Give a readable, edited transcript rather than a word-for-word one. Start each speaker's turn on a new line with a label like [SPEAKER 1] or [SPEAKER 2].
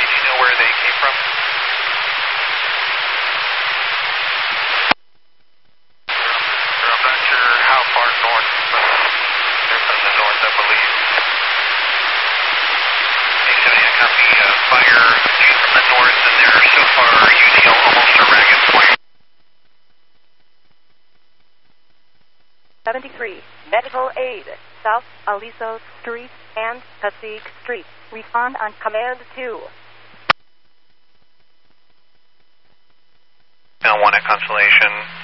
[SPEAKER 1] you know where they came from? I'm not sure how far north. They're from the north, I believe. A70, I copy. Fire came from the north, and they're so far using almost a ragged point.
[SPEAKER 2] 73, medical aid, South Aliso Street and Passaic Street. Respond on command 2.
[SPEAKER 1] Now 1 at Constellation.